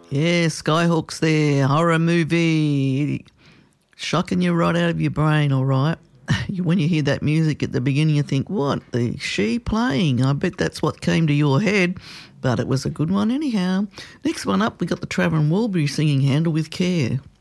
Yeah, Skyhawks there, horror movie. Shocking you right out of your brain, all right? When you hear that music at the beginning, you think, what, the she playing? I bet that's what came to your head, but it was a good one anyhow. Next one up, we got the Trevor and Walbury singing Handle with Care.